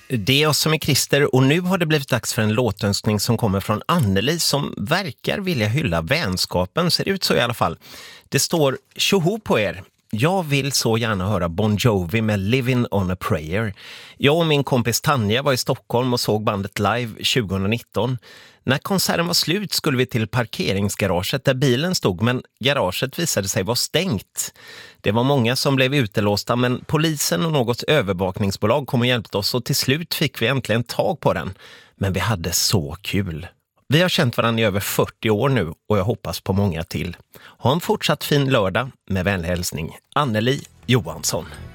Det är jag som är Christer och nu har det blivit dags för en låtönskning som kommer från Anneli som verkar vilja hylla vänskapen, ser ut så i alla fall. Det står tjoho på er. Jag vill så gärna höra Bon Jovi med Living on a Prayer. Jag och min kompis Tanja var i Stockholm och såg bandet live 2019. När konserten var slut skulle vi till parkeringsgaraget där bilen stod, men garaget visade sig vara stängt. Det var många som blev utelåsta, men polisen och något övervakningsbolag kom och hjälpte oss och till slut fick vi äntligen tag på den. Men vi hade så kul. Vi har känt varandra i över 40 år nu och jag hoppas på många till. Ha en fortsatt fin lördag, med vänlig hälsning Anneli Johansson.